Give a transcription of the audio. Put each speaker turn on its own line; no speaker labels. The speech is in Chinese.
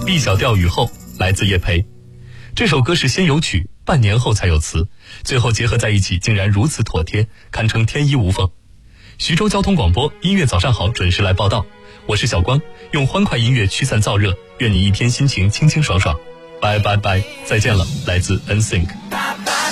B 小调雨后，来自叶培。这首歌是先有曲，半年后才有词，最后结合在一起，竟然如此妥帖，堪称天衣无缝。徐州交通广播音乐早上好准时来报道，我是小光，用欢快音乐驱散燥热，愿你一天心情清清爽爽。拜拜拜，再见了，来自 NSYNC。